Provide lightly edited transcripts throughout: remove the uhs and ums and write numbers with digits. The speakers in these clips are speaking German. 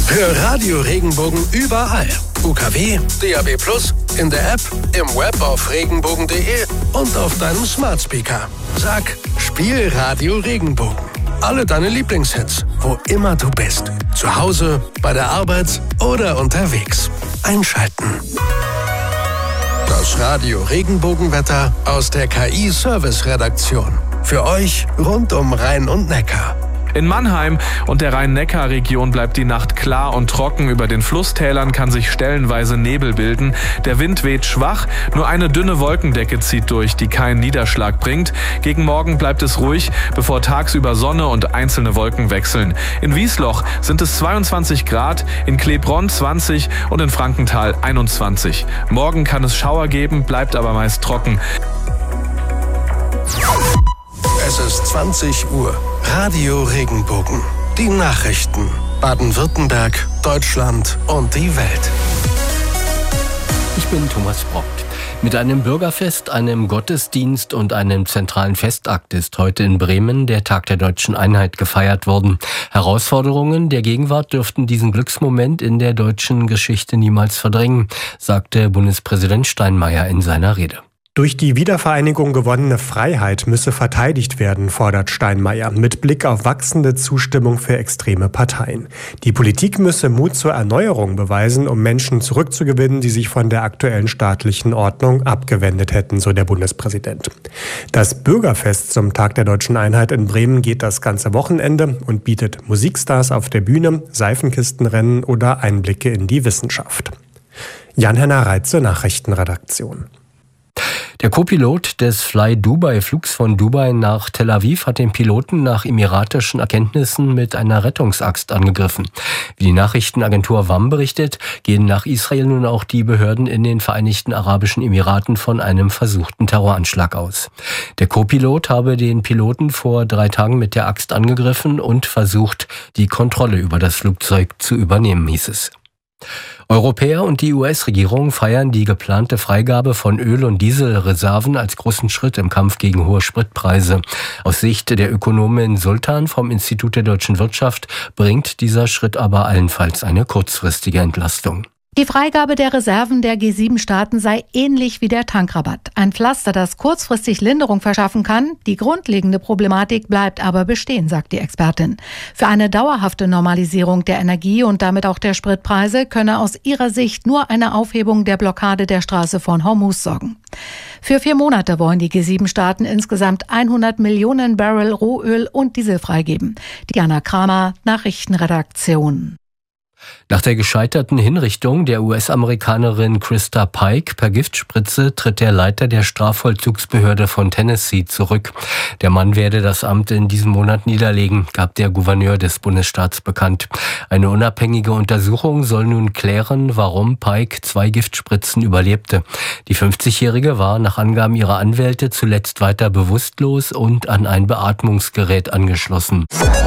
Hör Radio Regenbogen überall. UKW, DAB+, in der App, im Web auf regenbogen.de und auf deinem Smart Speaker. Sag, spiel Radio Regenbogen. Alle deine Lieblingshits, wo immer du bist. Zu Hause, bei der Arbeit oder unterwegs. Einschalten. Das Radio Regenbogenwetter aus der KI-Service-Redaktion. Für euch rund um Rhein und Neckar. In Mannheim und der Rhein-Neckar-Region bleibt die Nacht klar und trocken. Über den Flusstälern kann sich stellenweise Nebel bilden. Der Wind weht schwach, nur eine dünne Wolkendecke zieht durch, die keinen Niederschlag bringt. Gegen Morgen bleibt es ruhig, bevor tagsüber Sonne und einzelne Wolken wechseln. In Wiesloch sind es 22 Grad, in Klebronn 20 und in Frankenthal 21. Morgen kann es Schauer geben, bleibt aber meist trocken. Es ist 20 Uhr. Radio Regenbogen. Die Nachrichten. Baden-Württemberg, Deutschland und die Welt. Ich bin Thomas Brockt. Mit einem Bürgerfest, einem Gottesdienst und einem zentralen Festakt ist heute in Bremen der Tag der Deutschen Einheit gefeiert worden. Herausforderungen der Gegenwart dürften diesen Glücksmoment in der deutschen Geschichte niemals verdrängen, sagte Bundespräsident Steinmeier in seiner Rede. Durch die Wiedervereinigung gewonnene Freiheit müsse verteidigt werden, fordert Steinmeier, mit Blick auf wachsende Zustimmung für extreme Parteien. Die Politik müsse Mut zur Erneuerung beweisen, um Menschen zurückzugewinnen, die sich von der aktuellen staatlichen Ordnung abgewendet hätten, so der Bundespräsident. Das Bürgerfest zum Tag der Deutschen Einheit in Bremen geht das ganze Wochenende und bietet Musikstars auf der Bühne, Seifenkistenrennen oder Einblicke in die Wissenschaft. Jan-Henner Reitze, Nachrichtenredaktion. Der Co-Pilot des Fly-Dubai-Flugs von Dubai nach Tel Aviv hat den Piloten nach emiratischen Erkenntnissen mit einer Rettungsaxt angegriffen. Wie die Nachrichtenagentur WAM berichtet, gehen nach Israel nun auch die Behörden in den Vereinigten Arabischen Emiraten von einem versuchten Terroranschlag aus. Der Co-Pilot habe den Piloten vor 3 Tagen mit der Axt angegriffen und versucht, die Kontrolle über das Flugzeug zu übernehmen, hieß es. Europäer und die US-Regierung feiern die geplante Freigabe von Öl- und Dieselreserven als großen Schritt im Kampf gegen hohe Spritpreise. Aus Sicht der Ökonomin Sultan vom Institut der deutschen Wirtschaft bringt dieser Schritt aber allenfalls eine kurzfristige Entlastung. Die Freigabe der Reserven der G7-Staaten sei ähnlich wie der Tankrabatt. Ein Pflaster, das kurzfristig Linderung verschaffen kann. Die grundlegende Problematik bleibt aber bestehen, sagt die Expertin. Für eine dauerhafte Normalisierung der Energie und damit auch der Spritpreise könne aus ihrer Sicht nur eine Aufhebung der Blockade der Straße von Hormuz sorgen. Für 4 Monate wollen die G7-Staaten insgesamt 100 Millionen Barrel Rohöl und Diesel freigeben. Diana Kramer, Nachrichtenredaktion. Nach der gescheiterten Hinrichtung der US-Amerikanerin Krista Pike per Giftspritze tritt der Leiter der Strafvollzugsbehörde von Tennessee zurück. Der Mann werde das Amt in diesem Monat niederlegen, gab der Gouverneur des Bundesstaats bekannt. Eine unabhängige Untersuchung soll nun klären, warum Pike 2 Giftspritzen überlebte. Die 50-Jährige war nach Angaben ihrer Anwälte zuletzt weiter bewusstlos und an ein Beatmungsgerät angeschlossen.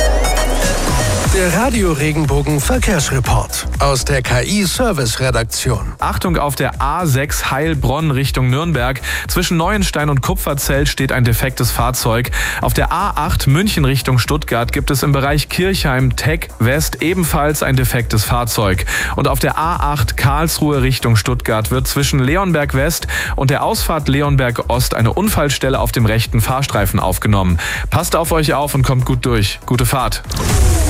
Der Radio Regenbogen Verkehrsreport aus der KI-Service-Redaktion. Achtung, auf der A6 Heilbronn Richtung Nürnberg. Zwischen Neuenstein und Kupferzell steht ein defektes Fahrzeug. Auf der A8 München Richtung Stuttgart gibt es im Bereich Kirchheim-Teck West ebenfalls ein defektes Fahrzeug. Und auf der A8 Karlsruhe Richtung Stuttgart wird zwischen Leonberg West und der Ausfahrt Leonberg Ost eine Unfallstelle auf dem rechten Fahrstreifen aufgenommen. Passt auf euch auf und kommt gut durch. Gute Fahrt.